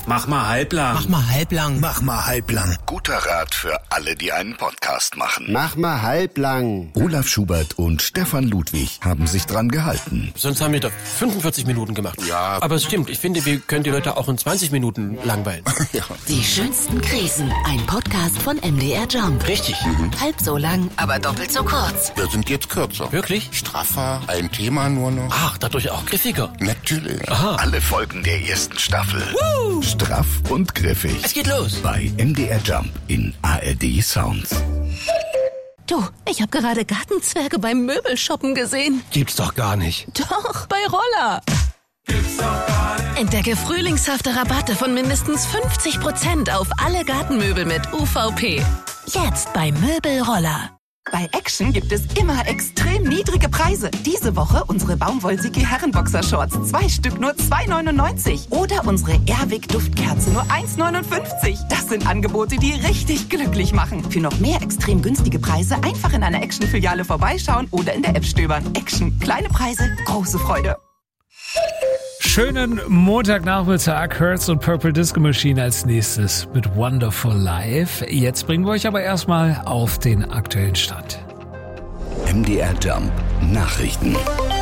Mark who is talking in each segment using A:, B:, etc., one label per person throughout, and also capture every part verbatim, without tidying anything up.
A: Mach mal halblang.
B: Mach mal halblang.
C: Mach mal halblang.
D: Guter Rat für alle, die einen Podcast machen.
E: Mach mal halblang.
D: Olaf Schubert und Stefan Ludwig haben sich dran gehalten.
B: Sonst haben wir doch fünfundvierzig Minuten gemacht.
C: Ja.
B: Aber es stimmt, ich finde, wir können die Leute auch in zwanzig Minuten langweilen.
C: Ja.
F: Die schönsten Krisen. Ein Podcast von M D R Jump.
B: Richtig.
F: Mhm. Halb so lang, aber doppelt so kurz.
C: Wir sind jetzt kürzer.
B: Wirklich?
C: Straffer, ein Thema nur noch.
B: Ach, dadurch auch griffiger.
C: Natürlich.
B: Aha.
D: Alle Folgen der ersten Staffel.
B: Woo!
D: Straff und griffig.
B: Es geht los.
D: Bei M D R Jump in A R D Sounds.
F: Du, ich habe gerade Gartenzwerge beim Möbelshoppen gesehen.
B: Gibt's doch gar nicht.
F: Doch, bei Roller. Entdecke frühlingshafte Rabatte von mindestens fünfzig Prozent auf alle Gartenmöbel mit U V P. Jetzt bei Möbelroller.
G: Bei Action gibt es immer extrem niedrige Preise. Diese Woche unsere Baumwoll-Siki Herrenboxer-Shorts. Zwei Stück nur zwei neunundneunzig. Oder unsere Airwick-Duftkerze nur eins neunundfünfzig. Das sind Angebote, die richtig glücklich machen. Für noch mehr extrem günstige Preise einfach in einer Action-Filiale vorbeischauen oder in der App stöbern. Action. Kleine Preise, große Freude.
H: Schönen Montagnachmittag, Hertz und Purple Disco Machine als nächstes mit Wonderful Life. Jetzt bringen wir euch aber erstmal auf den aktuellen Stand.
D: M D R Jump Nachrichten.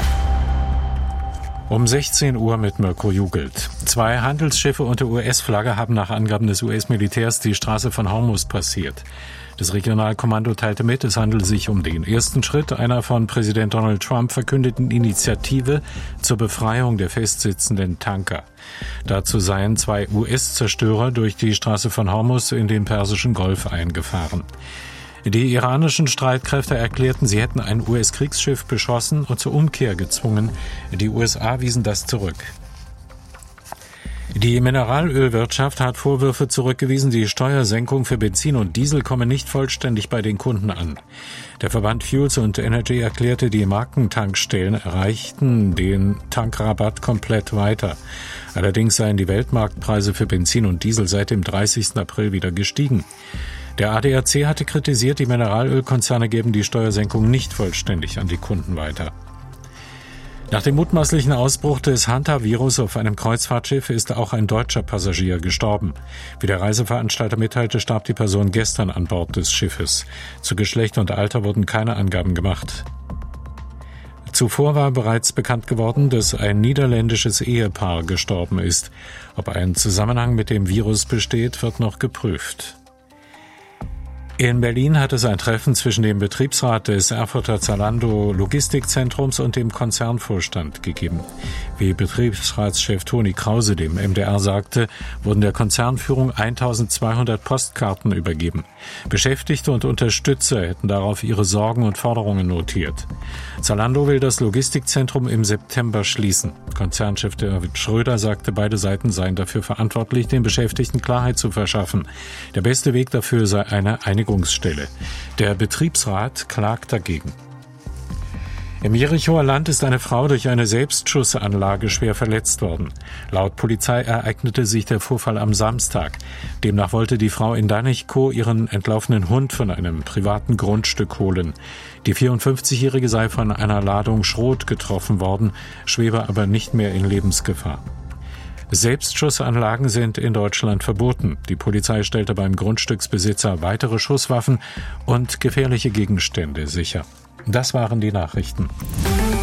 I: Um sechzehn Uhr mit Mirko Jugelt. Zwei Handelsschiffe unter U S-Flagge haben nach Angaben des U S-Militärs die Straße von Hormuz passiert. Das Regionalkommando teilte mit, es handelt sich um den ersten Schritt einer von Präsident Donald Trump verkündeten Initiative zur Befreiung der festsitzenden Tanker. Dazu seien zwei U S-Zerstörer durch die Straße von Hormuz in den Persischen Golf eingefahren. Die iranischen Streitkräfte erklärten, sie hätten ein U S-Kriegsschiff beschossen und zur Umkehr gezwungen. Die U S A wiesen das zurück. Die Mineralölwirtschaft hat Vorwürfe zurückgewiesen, die Steuersenkung für Benzin und Diesel komme nicht vollständig bei den Kunden an. Der Verband Fuels und Energy erklärte, die Markentankstellen erreichten den Tankrabatt komplett weiter. Allerdings seien die Weltmarktpreise für Benzin und Diesel seit dem dreißigsten April wieder gestiegen. Der A D A C hatte kritisiert, die Mineralölkonzerne geben die Steuersenkung nicht vollständig an die Kunden weiter. Nach dem mutmaßlichen Ausbruch des Hanta-Virus auf einem Kreuzfahrtschiff ist auch ein deutscher Passagier gestorben. Wie der Reiseveranstalter mitteilte, starb die Person gestern an Bord des Schiffes. Zu Geschlecht und Alter wurden keine Angaben gemacht. Zuvor war bereits bekannt geworden, dass ein niederländisches Ehepaar gestorben ist. Ob ein Zusammenhang mit dem Virus besteht, wird noch geprüft. In Berlin hat es ein Treffen zwischen dem Betriebsrat des Erfurter Zalando Logistikzentrums und dem Konzernvorstand gegeben. Wie Betriebsratschef Toni Krause dem M D R sagte, wurden der Konzernführung eintausendzweihundert Postkarten übergeben. Beschäftigte und Unterstützer hätten darauf ihre Sorgen und Forderungen notiert. Zalando will das Logistikzentrum im September schließen. Konzernchef David Schröder sagte, beide Seiten seien dafür verantwortlich, den Beschäftigten Klarheit zu verschaffen. Der beste Weg dafür sei eine Einigungsstelle. Der Betriebsrat klagt dagegen. Im Jerichoer Land ist eine Frau durch eine Selbstschussanlage schwer verletzt worden. Laut Polizei ereignete sich der Vorfall am Samstag. Demnach wollte die Frau in Danichkow ihren entlaufenen Hund von einem privaten Grundstück holen. Die vierundfünfzigjährige sei von einer Ladung Schrot getroffen worden, schwebe aber nicht mehr in Lebensgefahr. Selbstschussanlagen sind in Deutschland verboten. Die Polizei stellte beim Grundstücksbesitzer weitere Schusswaffen und gefährliche Gegenstände sicher. Das waren die Nachrichten.